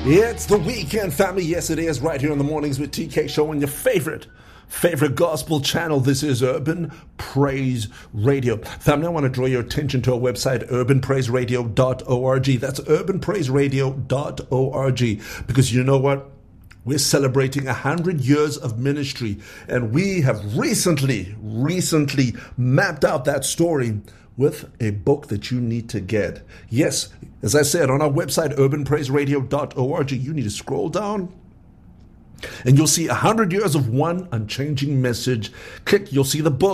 It's the weekend, family. Yes, it is. Right here in the mornings with TK Show on your favorite gospel channel. This is Urban Praise Radio. Family, I want to draw your attention to our website, urbanpraiseradio.org. That's urbanpraiseradio.org. Because you know what? We're celebrating 100 years of ministry, and we have recently mapped out that story with a book that you need to get. Yes, as I said, on our website, urbanpraiseradio.org, you need to scroll down and you'll see 100 years of one unchanging message. Click, you'll see the book.